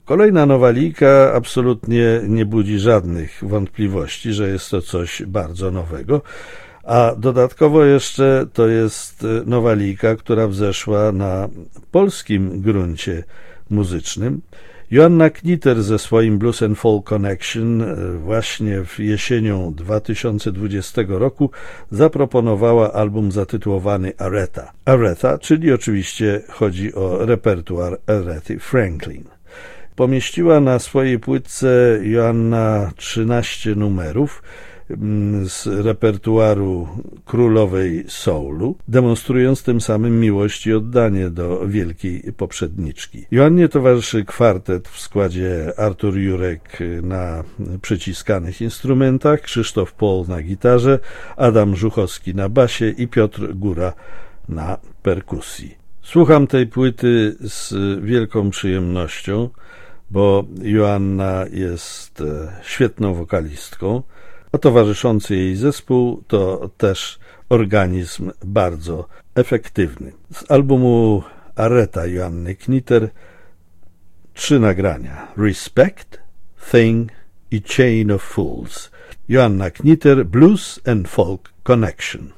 Kolejna nowalika absolutnie nie budzi żadnych wątpliwości, że jest to coś bardzo nowego, a dodatkowo jeszcze to jest nowalika, która wzeszła na polskim gruncie muzycznym. Joanna Kniter ze swoim Blues and Folk Connection właśnie w jesienią 2020 roku zaproponowała album zatytułowany Aretha. Aretha, czyli oczywiście chodzi o repertuar Arethy Franklin. Pomieściła na swojej płytce Joanna 13 numerów z repertuaru królowej soulu, demonstrując tym samym miłość i oddanie do wielkiej poprzedniczki. Joannie towarzyszy kwartet w składzie Artur Jurek na przyciskanych instrumentach, Krzysztof Pol na gitarze, Adam Żuchowski na basie i Piotr Góra na perkusji. Słucham tej płyty z wielką przyjemnością, bo Joanna jest świetną wokalistką, a towarzyszący jej zespół to też organizm bardzo efektywny. Z albumu Aretha Joanny Kniter 3 nagrania: Respect, Thing i Chain of Fools. Joanna Kniter, Blues and Folk Connection.